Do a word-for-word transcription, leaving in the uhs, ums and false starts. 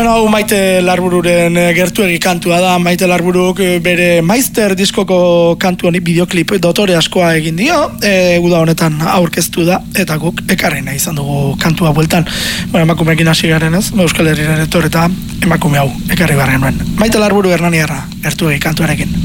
Bueno, hau Maite Larbururen gertuegi kantua da. Maite Larburuk bere Maister diskoko kantu honi bideoklip dotore askoa egin dio, e, uda honetan aurkeztu da, eta guk ekarri nahi izan dugu kantua bueltan. Bueno, emakumeekin hasi garen ez, Euskal Herriaren etor eta emakume hau ekarri behar genuen. Maite Larburu Hernaniarra gertuegi kantuarekin.